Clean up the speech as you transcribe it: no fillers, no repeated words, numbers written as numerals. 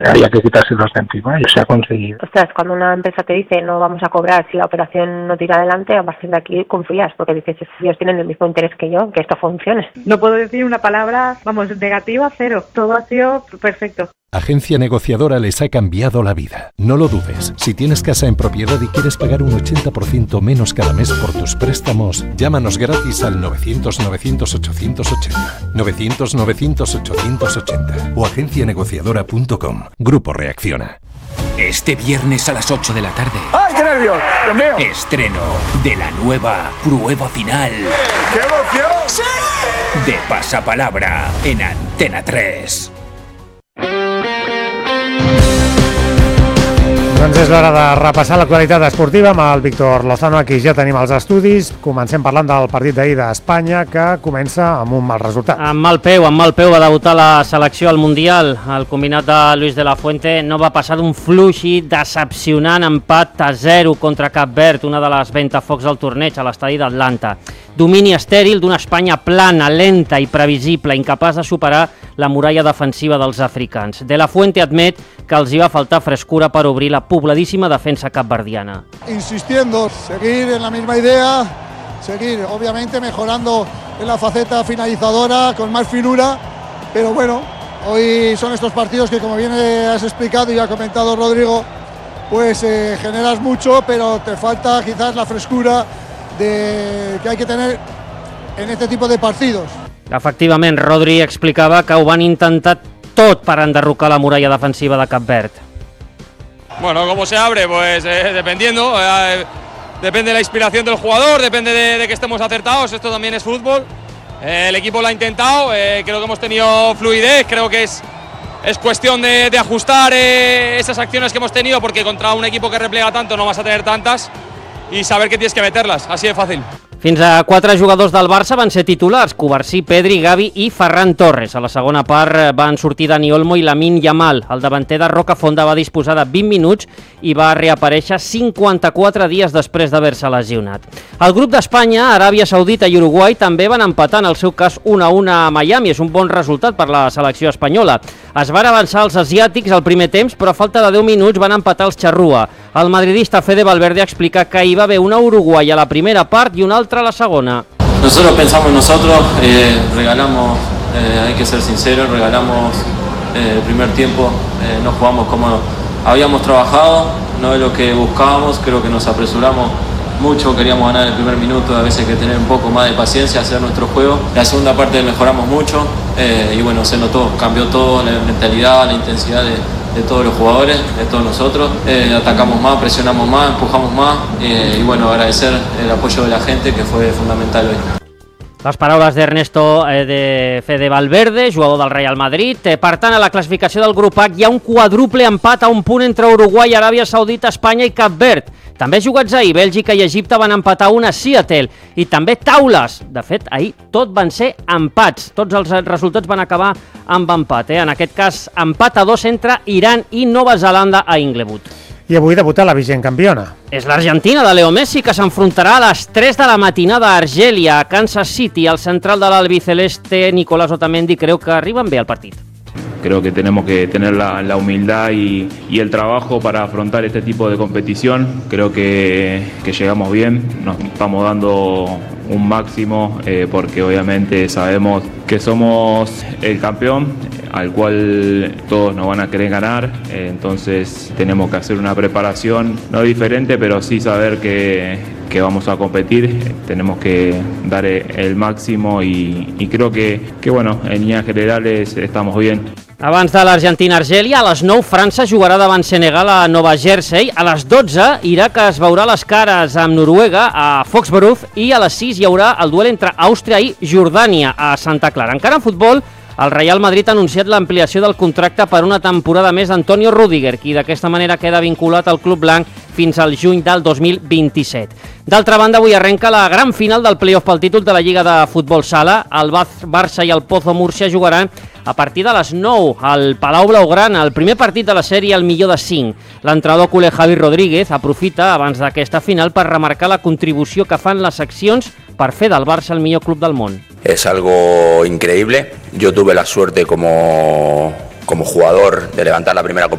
había que quitárselos de encima y se ha conseguido. Ostras, cuando una empresa te dice no vamos a cobrar si la operación no tira adelante, a partir de aquí confías, porque dices, ellos tienen el mismo interés que yo, que esto funcione. No puedo decir una palabra, negativa, cero. Todo ha sido perfecto. Agencia Negociadora les ha cambiado la vida. No lo dudes. Si tienes casa en propiedad y quieres pagar un 80% menos cada mes por tus préstamos, llámanos gratis al 900-900-880. 900-900-880 o agencianegociadora.com. Grupo Reacciona. Este viernes a las 8 de la tarde. ¡Ay, qué nervios! ¡Dios mío! Estreno de la nueva prueba final. ¡Qué emoción! ¡Sí! De Pasapalabra en Antena 3. Doncs és l'hora de repassar l'actualitat esportiva amb el Víctor Lozano. Aquí ja tenim els estudis. Comencem parlant del partit d'ahir d'Espanya, que comença amb un mal resultat. Amb mal peu va debutar la selecció al Mundial. El combinat de Luis de la Fuente no va passar d'un fluix i decepcionant empat a 0 contra Cap Verd, una de les ventafocs del torneig a l'estadi d'Atlanta. Domini estèril d'una Espanya plana, lenta i previsible, incapaç de superar la muralla defensiva dels africans. De la Fuente admet que els hi va faltar frescura per obrir la pobladíssima defensa capverdiana. Insistiendo, seguir en la misma idea, seguir obviamente mejorando en la faceta finalizadora, con más finura, pero bueno, hoy son estos partidos que, como bien has explicado y ha comentado Rodrigo, pues generas mucho, pero te falta quizás la frescura que hay que tener en este tipo de partidos. Efectivament, Rodri explicava que ho van intentar tot per enderrocar la muralla defensiva de Cap Verd. Bueno, ¿cómo se abre? Pues dependiendo, depende de la inspiración del jugador, depende de que estemos acertados, esto también es fútbol. El equipo lo ha intentado, creo que hemos tenido fluidez, creo que es cuestión de ajustar esas acciones que hemos tenido, porque contra un equipo que replega tanto no vas a tener tantas, i saber que tienes que meterlas, así de fácil. Fins a 4 jugadors del Barça van ser titulars: Cubarsí, Pedri, Gavi i Ferran Torres. A la segona part van sortir Dani Olmo i Lamine Yamal. El davanter de Rocafonda va disposar de 20 minuts i va reaparèixer 54 dies després d'haver-se lesionat. El grup d'Espanya, Aràbia Saudita i Uruguai també van empatar, en el seu cas 1-1 a Miami. És un bon resultat per la selecció espanyola. Es van avançar els asiàtics al primer temps, però a falta de 10 minuts van empatar els Charrúa. El madridista Fede Valverde explica que hi va haver una Uruguai a la primera part i una altra a la segona. Nosotros pensamos en nosotros, regalamos, hay que ser sinceros, regalamos el primer tiempo, no jugamos como habíamos trabajado, no es lo que buscábamos, creo que nos apresuramos mucho, queríamos ganar el primer minuto, a veces hay que tener un poco más de paciencia, hacer nuestro juego. La segunda parte mejoramos mucho y bueno, se notó, cambió todo, la mentalidad, la intensidad de todos los jugadores, de todos nosotros. Atacamos más, presionamos más, empujamos más y bueno, agradecer el apoyo de la gente, que fue fundamental hoy. Les paraules d'Ernesto de Fede Valverde, jugador del Real Madrid. Per tant, a la classificació del grup H hi ha un quadruple empat a un punt entre Uruguai, Aràbia Saudita, Espanya i Cap Verd. També jugats ahir, Bèlgica i Egipte van empatar una a Seattle. I també taules. De fet, ahir tot van ser empats. Tots els resultats van acabar amb empat. En aquest cas, empat a 2 entre Iran i Nova Zelanda a Inglewood. I avui debuta la vigent campiona. És l'Argentina de Leo Messi, que s'enfrontarà a les 3 de la matinada a Argèlia, a Kansas City. El central de l'albiceleste, Nicolás Otamendi, creu que arriben bé al partit. Creo que tenemos que tener la humildad y el trabajo para afrontar este tipo de competición. Creo que llegamos bien, nos estamos dando un máximo porque obviamente sabemos que somos el campeón al cual todos nos van a querer ganar, entonces tenemos que hacer una preparación no diferente, pero sí saber que vamos a competir, tenemos que dar el máximo y creo que bueno, en líneas generales estamos bien. Abans de l'Argentina-Argèlia, a les 9 França jugarà davant Senegal a Nova Jersey. A les 12 Iraq es veurà les cares amb Noruega a Foxborough i a les 6 hi haurà el duel entre Àustria i Jordània a Santa Clara. Encara en futbol, el Real Madrid ha anunciat l'ampliació del contracte per una temporada més d'Antonio Rüdiger, qui d'aquesta manera queda vinculat al club blanc fins al juny del 2027. D'altra banda, avui arrenca la gran final del play-off pel títol de la Lliga de Futbol Sala. El Barça i el Pozo Múrcia jugaran a partir de les 9 al Palau Blaugrana, el primer partit de la sèrie al millor de 5. L'entrenador culer Javi Rodríguez aprofita abans d'aquesta final per remarcar la contribució que fan les seccions per fer del Barça el millor club del món. Es algo increíble. Yo tuve la suerte como jugador de levantar la primera